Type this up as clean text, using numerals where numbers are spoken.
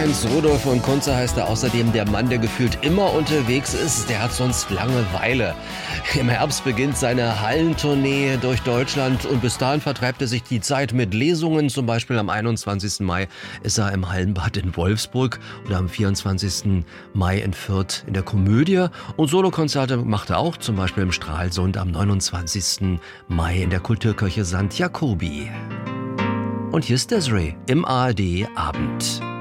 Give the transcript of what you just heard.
Karl-Heinz Rudolf von Kunze heißt er außerdem der Mann, der gefühlt immer unterwegs ist. Der hat sonst Langeweile. Im Herbst beginnt seine Hallentournee durch Deutschland und bis dahin vertreibt er sich die Zeit mit Lesungen. Zum Beispiel am 21. Mai ist er im Hallenbad in Wolfsburg oder am 24. Mai in Fürth in der Komödie. Und Solokonzerte macht er auch, zum Beispiel im Stralsund am 29. Mai in der Kulturkirche St. Jakobi. Und hier ist Desiree im ARD Abend.